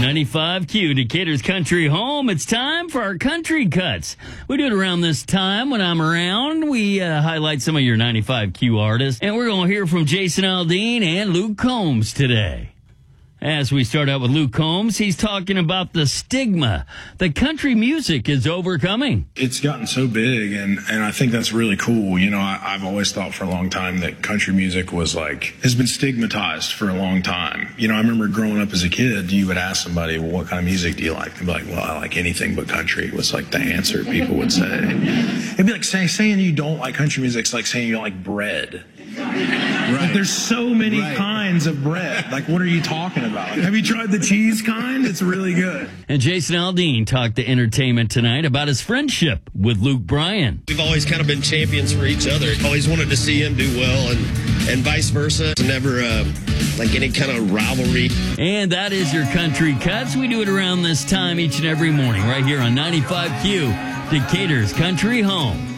95Q, Decatur's country home. It's time for our country cuts. We do it around this time when I'm around. We highlight some of your 95Q artists, and we're going to hear from Jason Aldean and Luke Combs today. As we start out with Luke Combs, he's talking about the stigma that country music is overcoming. It's gotten so big, and I think that's really cool. You know, I've always thought for a long time that country music has been stigmatized for a long time. You know, I remember growing up as a kid, you would ask somebody, well, what kind of music do you like? They'd be like, well, I like anything but country, was like the answer people would say. It'd be like saying you don't like country music is like saying you don't like bread. Right. Like, there's so many kinds of bread. Like, what are you talking about? Have you tried the cheese kind? It's really good. And Jason Aldean talked to Entertainment Tonight about his friendship with Luke Bryan. We've always kind of been champions for each other. Always wanted to see him do well and vice versa. Never like any kind of rivalry. And that is your country cuts. We do it around this time each and every morning right here on 95Q, Decatur's country home.